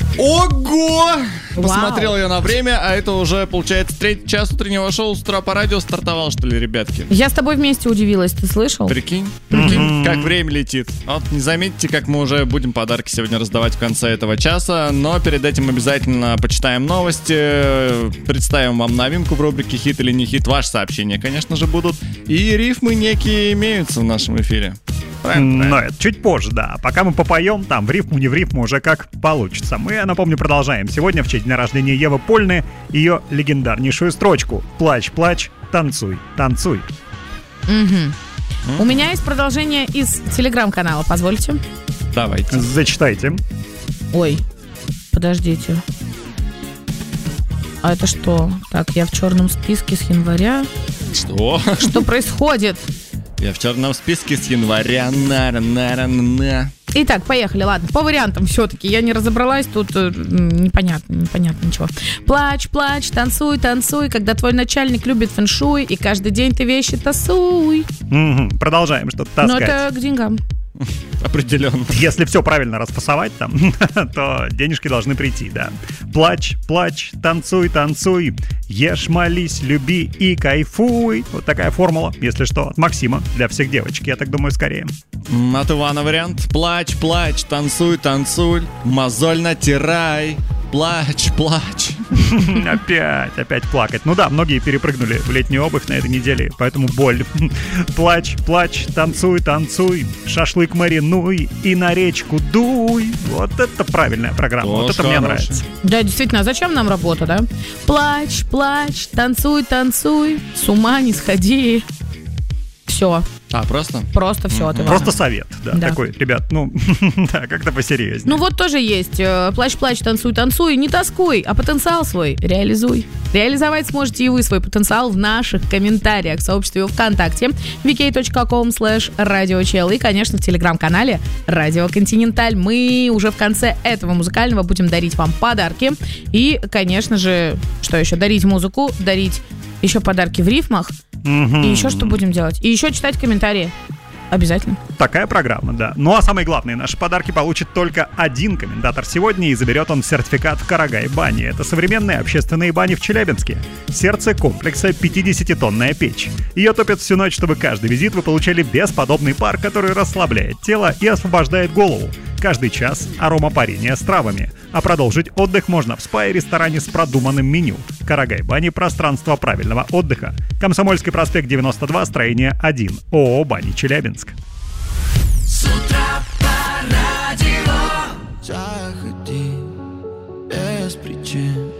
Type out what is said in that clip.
Ого! Посмотрел я на время, а это уже, получается, 3 час утреннего шоу с утра по радио стартовал, что ли, ребятки? Я с тобой вместе удивилась, ты слышал? Прикинь, как время летит. Вот не заметите, как мы уже будем подарки сегодня раздавать в конце этого часа, но перед этим обязательно почитаем новости, представим вам новинку в рубрике «Хит или не хит». Ваши сообщения, конечно же, будут. И рифмы некие имеются в нашем эфире. Правильно? Но это чуть позже, да. Пока мы попоем, там в рифму, не в рифму, уже как получится. Мы, я напомню, продолжаем. Сегодня в честь дня рождения Евы Польны ее легендарнейшую строчку «Плачь, плачь, танцуй, танцуй». У меня есть продолжение из телеграм-канала, позвольте. Давайте. Зачитайте. Ой, подождите. А это что? Так, я в черном списке с января. Что? Что происходит? Я в черном списке с января. На. Итак, поехали, ладно. По вариантам все-таки. Я не разобралась, тут непонятно ничего. Плачь, плачь, танцуй, танцуй, когда твой начальник любит фэншуй, и каждый день ты вещи тасуй. Продолжаем что-то таскать. Но это к деньгам. Определенно. Если все правильно расфасовать там, то денежки должны прийти, да. Плачь, плачь, танцуй, танцуй, ешь, молись, люби и кайфуй. Вот такая формула, если что, от Максима для всех девочек, я так думаю, скорее. От Ивана вариант. Плачь, плачь, танцуй, танцуй, мозоль натирай. Плачь, плачь. Опять плакать. Ну да, многие перепрыгнули в летнюю обувь на этой неделе, поэтому боль. Плачь, плачь, танцуй, танцуй, шашлык маринуй и на речку дуй. Вот это правильная программа, вот это мне нравится. Да, действительно, а зачем нам работа, да? Плачь, плачь, танцуй, танцуй, с ума не сходи. Все. Просто? Просто все от Ивана. Просто совет, да, такой, ребят, да, как-то посерьезнее. Ну вот тоже есть. Плачь, плачь, танцуй, танцуй, не тоскуй, а потенциал свой реализуй. Реализовать сможете и вы свой потенциал в наших комментариях в сообществе ВКонтакте vk.com/radiochel и, конечно, в телеграм-канале Радио Континенталь. Мы уже в конце этого музыкального будем дарить вам подарки. И, конечно же, что еще? Дарить музыку, дарить еще подарки в рифмах. И еще что будем делать? И еще читать комментарии. Обязательно. Такая программа, да. Ну а самое главное, наши подарки получит только один комментатор сегодня, и заберет он сертификат в Карагай-бане. Это современные общественные бани в Челябинске. Сердце комплекса 50-тонная печь. Ее топят всю ночь, чтобы каждый визит вы получали бесподобный пар, который расслабляет тело и освобождает голову. Каждый час аромапарения с травами. А продолжить отдых можно в спа и ресторане с продуманным меню. Карагай-бани – пространство правильного отдыха. Комсомольский проспект 92, строение 1. ООО «Бани Челябинск». С утра по радио заходи без причин.